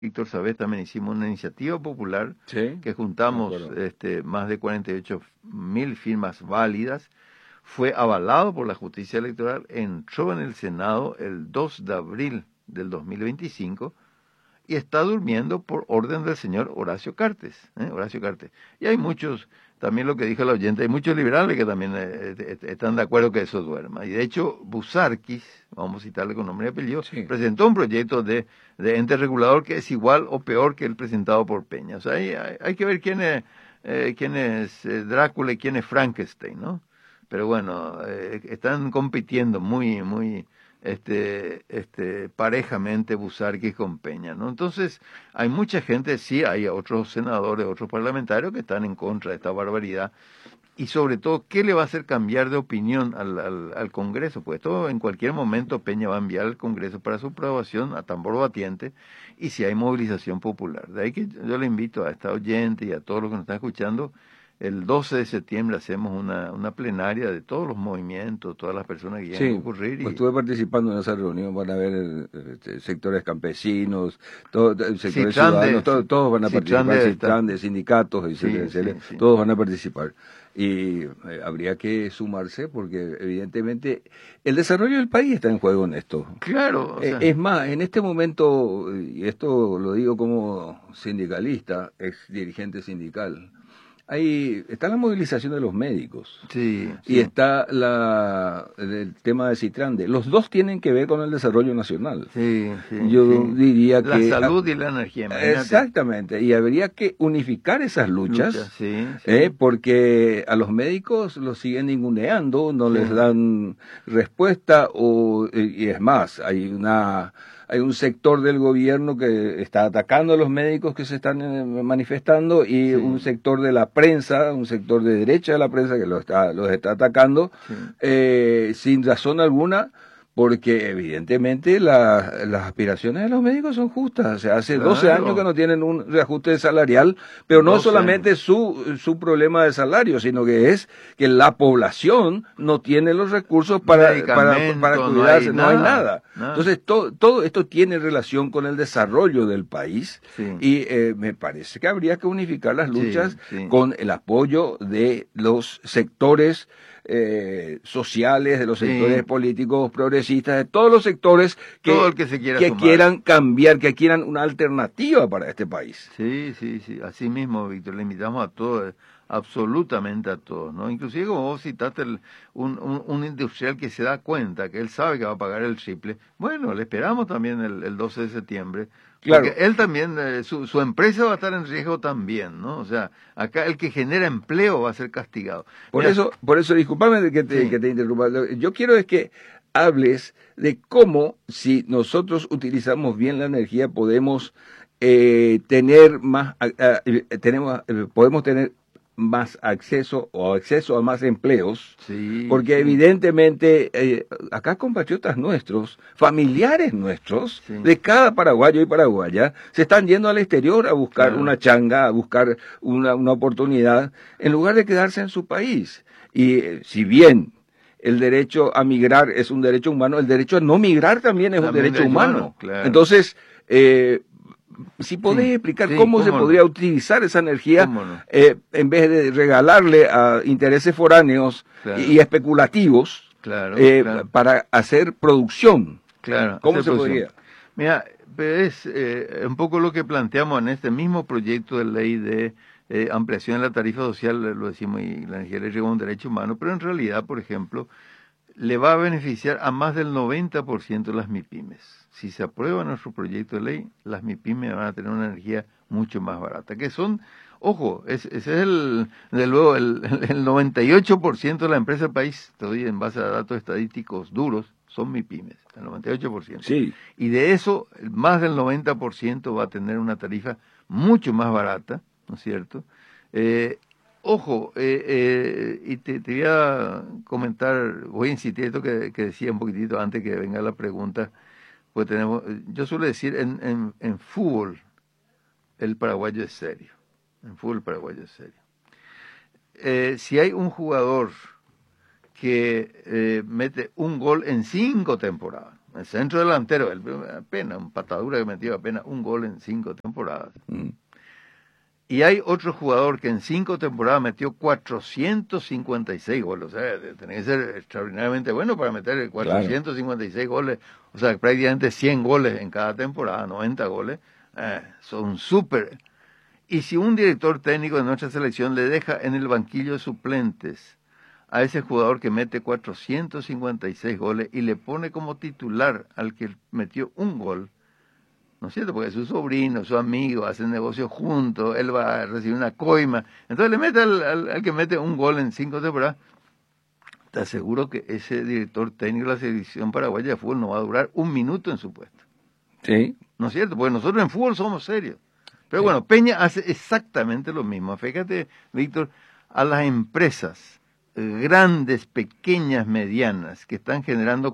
Víctor, sabés, también hicimos una iniciativa popular Sí, que me juntamos acuerdo. más de 48.000 firmas válidas. Fue avalado por la justicia electoral, entró en el Senado el 2 de abril del 2025 y está durmiendo por orden del señor Horacio Cartes, Horacio Cartes. Y hay muchos, también lo que dijo la oyente, hay muchos liberales que también están de acuerdo que eso duerma. Y de hecho, Busarquis, vamos a citarle con nombre y apellido, Sí. presentó un proyecto de ente regulador que es igual o peor que el presentado por Peña. O sea, hay que ver quién es Drácula y quién es Frankenstein, ¿no? Pero bueno, están compitiendo muy parejamente Busarquis con Peña, ¿no? Entonces, hay mucha gente, sí, hay otros senadores, otros parlamentarios que están en contra de esta barbaridad, y sobre todo, ¿qué le va a hacer cambiar de opinión al Congreso? Pues esto en cualquier momento Peña va a enviar al Congreso para su aprobación a tambor batiente, y si hay movilización popular. De ahí que yo le invito a esta oyente y a todos los que nos están escuchando, el 12 de septiembre hacemos una plenaria de todos los movimientos, todas las personas que quieran Sí, concurrir, pues y estuve participando en esa reunión, van a ver sectores campesinos, todo, sectores Citran ciudadanos, de, todos van a Citran participar, debe estar. de sindicatos, etcétera, Sí, etcétera, sí, sí. todos van a participar. Y habría que sumarse porque evidentemente el desarrollo del país está en juego en esto. Claro, o sea, Es más, en este momento, y esto lo digo como sindicalista, ex dirigente sindical, ahí está la movilización de los médicos. sí, Y sí, está el tema de Citrande. Los dos tienen que ver con el desarrollo nacional. sí, sí, Yo sí. diría La que salud y la energía, imagínate. exactamente, y habría que unificar esas Lucha, luchas, sí, sí, porque a los médicos los siguen ninguneando, no sí, les dan respuesta, y es más, hay un sector del gobierno que está atacando a los médicos que se están manifestando, y un sí, sector de la prensa, un sector de derecha de la prensa que los está atacando sí. sin razón alguna, porque evidentemente las aspiraciones de los médicos son justas. O sea, hace 12 años que Claro, no tienen un reajuste salarial, pero no 12 años. solamente su problema de salario, sino que es que la población no tiene los recursos para Medicamento, no hay cuidarse, no hay nada, nada. nada. Entonces, todo esto tiene relación con el desarrollo del país, Sí, y me parece que habría que unificar las sí, luchas sí. con el apoyo de los sectores sociales, de los sectores Sí, políticos progresistas, de todos los sectores todo el que se quiera que sumar. quieran cambiar, que quieran una alternativa para este país. Sí, sí, sí, así mismo, Víctor, le invitamos a todos, absolutamente a todos, ¿no? Inclusive como vos citaste un industrial que se da cuenta, que él sabe que va a pagar el triple, bueno, le esperamos también el 12 de septiembre, porque Claro, él también, su empresa va a estar en riesgo también, ¿no? O sea, acá el que genera empleo va a ser castigado. Mira, por eso, discúlpame de sí, que te interrumpa. Yo quiero es que hables de cómo, si nosotros utilizamos bien la energía, podemos tener más, podemos tener más acceso a más empleos, sí, porque sí, evidentemente acá compatriotas nuestros, familiares nuestros, sí, de cada paraguayo y paraguaya, se están yendo al exterior a buscar claro, una changa, a buscar una oportunidad, en lugar de quedarse en su país. Y si bien el derecho a migrar es un derecho humano, el derecho a no migrar también es un también derecho derecho humano, humano. claro, Entonces, si podés sí, explicar sí, cómo se cómo podría no, utilizar esa energía, cómo no, en vez de regalarle a intereses foráneos claro, y especulativos, claro, claro. para hacer producción. Claro, ¿Cómo hacer se producción. podría? Mira, pero es un poco lo que planteamos en este mismo proyecto de ley de ampliación de la tarifa social, lo decimos, y la energía eléctrica como un derecho humano, pero en realidad, por ejemplo, le va a beneficiar a más del 90% de las MIPIMES. Si se aprueba nuestro proyecto de ley, las MIPIMES van a tener una energía mucho más barata, que son, ojo, ese es de luego, el 98% de la empresa del país, te doy en base a datos estadísticos duros, son MIPIMES, el 98%. Sí, Y de eso, más del 90% va a tener una tarifa mucho más barata, ¿no es cierto? Eh, Ojo, y te voy a comentar, voy a insistir esto que decía un poquitito antes que venga la pregunta, pues tenemos, yo suelo decir, en fútbol el paraguayo es serio, en fútbol el paraguayo es serio. Si hay un jugador que mete un gol en 5 temporadas, el centro delantero, apenas, un patadura que metió apenas un gol en 5 temporadas. Y hay otro jugador que en 5 temporadas metió 456 goles. O sea, tiene que ser extraordinariamente bueno para meter 456 goles. O sea, prácticamente 100 goles en cada temporada, 90 goles. Son súper. Y si un director técnico de nuestra selección le deja en el banquillo de suplentes a ese jugador que mete 456 goles y le pone como titular al que metió un gol, ¿no es cierto? Porque es su sobrino, su amigo, hacen negocios juntos, él va a recibir una coima. Entonces le mete al que mete un gol en 5 temporadas. Te aseguro que ese director técnico de la selección paraguaya de fútbol no va a durar un minuto en su puesto. Sí. ¿No es cierto? Porque nosotros en fútbol somos serios. Pero bueno, Peña hace exactamente lo mismo. Fíjate, Víctor, a las empresas grandes, pequeñas, medianas, que están generando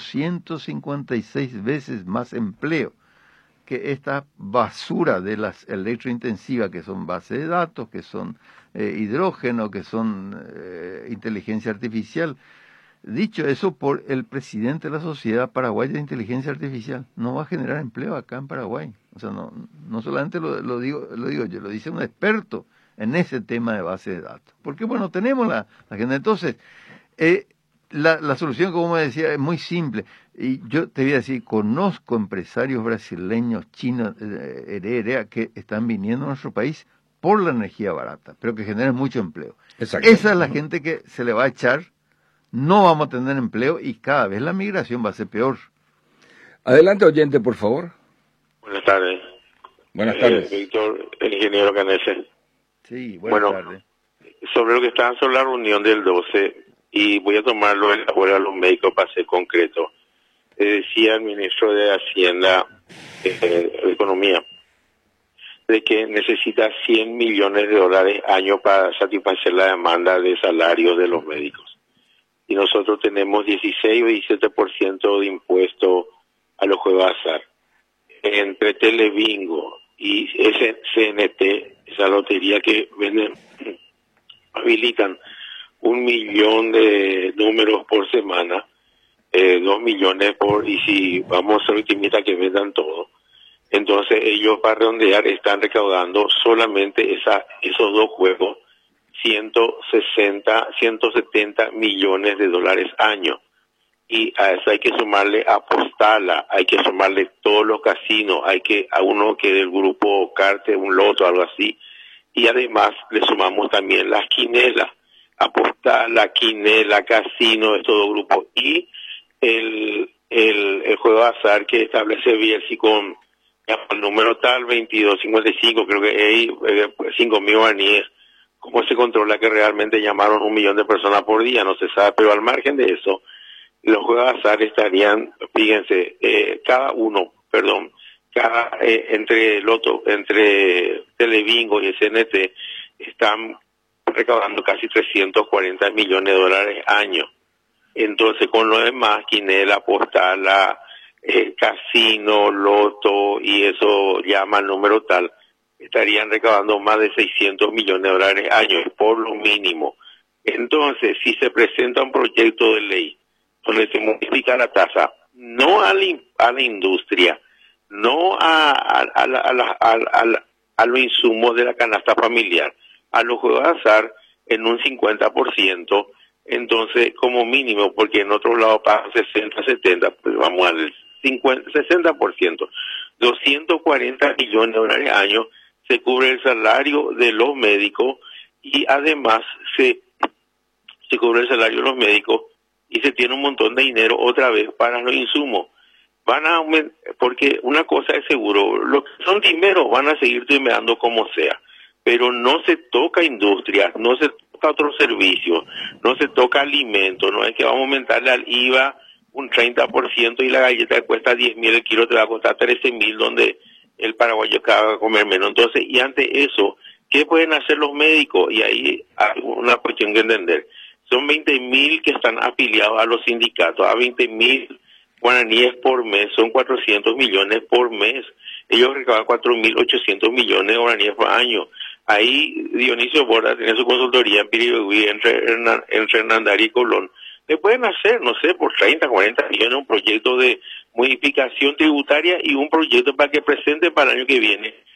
456 veces más empleo que esta basura de las electrointensivas, que son bases de datos, que son hidrógeno, que son inteligencia artificial. Dicho eso por el presidente de la Sociedad Paraguaya de Inteligencia Artificial, no va a generar empleo acá en Paraguay. O sea, no solamente lo digo yo, lo dice un experto en ese tema de base de datos. Porque bueno, tenemos la gente. Entonces, la solución, como me decía, es muy simple. Y yo te voy a decir, conozco empresarios brasileños, chinos, que están viniendo a nuestro país por la energía barata, pero que generan mucho empleo. Esa es la gente que se le va a echar, no vamos a tener empleo y cada vez la migración va a ser peor. Adelante, oyente, por favor. Buenas tardes. Buenas tardes. Víctor, el ingeniero Canese. Sí, buenas tardes. Sobre lo que está sobre la reunión del 12, y voy a tomarlo en la hora de los médicos para ser concreto. Decía el ministro de Hacienda, de Economía, de que necesita 100 millones de dólares año para satisfacer la demanda de salarios de los médicos. Y nosotros tenemos 16 o 17% de impuesto a los juegos de azar. Entre Telebingo y CNT, esa lotería que venden, habilitan 1 millón de números por semana, 2 millones y si vamos a ser optimistas que vendan todo. Entonces ellos para redondear están recaudando solamente esos dos juegos 170 millones de dólares año. Y a eso hay que sumarle a Postala, hay que sumarle todos los casinos, a uno que del grupo Carte, un loto, algo así. Y además le sumamos también las quinelas, a Postala, quinela, casino, de todo grupo. Y el juego de azar que establece Bielsi con el número tal 2255, creo que hay 5.000 guaraníes. ¿Cómo se controla que realmente llamaron 1 millón de personas por día? No se sabe, pero al margen de eso, los juegos de azar estarían, fíjense, entre Loto, entre Telebingo y CNT, están recaudando casi 340 millones de dólares año. Entonces, con lo demás, quinela, postala, casino, loto, y eso llama al número tal, estarían recaudando más de 600 millones de dólares año, por lo mínimo. Entonces, si se presenta un proyecto de ley donde se modifica la tasa, no a la industria, no a los insumos de la canasta familiar, a los juegos de azar en un 50%, entonces como mínimo, porque en otros lados pagan 60, 70, pues vamos al 60%, 240 millones de dólares al año se cubre el salario de los médicos y además se cubre el salario de los médicos y se tiene un montón de dinero otra vez para los insumos. Van a aumentar, porque una cosa es seguro, los que son timeros van a seguir timerando como sea, pero no se toca industria, no se toca otros servicios, no se toca alimentos, no es que vamos a aumentarle al IVA un 30% y la galleta que cuesta 10.000 el kilo te va a costar 13.000, donde el paraguayo acaba de comer menos. Entonces, y ante eso, ¿qué pueden hacer los médicos? Y ahí hay una cuestión que entender. Son 20.000 que están afiliados a los sindicatos, a 20.000 guaraníes por mes, son 400 millones por mes. Ellos recaudan 4.800 millones de guaraníes por año. Ahí Dionisio Borda tiene su consultoría en Pirigüí, entre Hernandari y Colón. le pueden hacer, no sé, por 30, 40 millones un proyecto de modificación tributaria y un proyecto para que presente para el año que viene